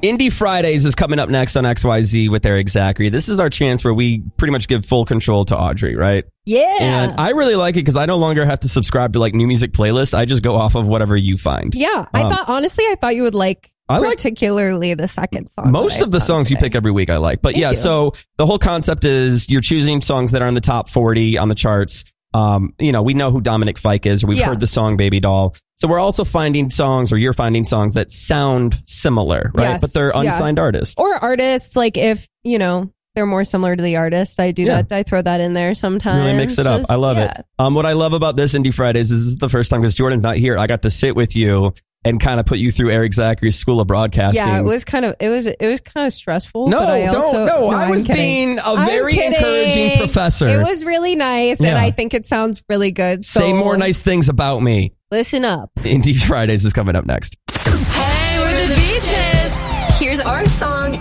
Indie Fridays is coming up next on XYZ with Eric Zachary. This is our chance where we pretty much give full control to Audrey, right? Yeah. And I really like it because I no longer have to subscribe to like new music playlist. I just go off of whatever you find. Yeah. I thought you would particularly the second song. Most of the songs you pick every week I like. But so the whole concept is you're choosing songs that are in the top 40 on the charts. We know who Dominic Fike is. We've heard the song Baby Doll. So we're also finding songs, or you're finding songs that sound similar, right? Yes, but they're unsigned artists. Or artists, like if, they're more similar to the artist. I do that. I throw that in there sometimes. Really mix it up. I love it. What I love about this Indie Fridays is this is the first time, because Jordan's not here, I got to sit with you and kind of put you through Eric Zachary's School of Broadcasting. Yeah, it was kind of stressful. No, but I was being a very encouraging professor. It was really nice, and I think it sounds really good. So say more nice things about me. Listen up. Indie Fridays is coming up next. Hey, we're the Beaches. Here's our song.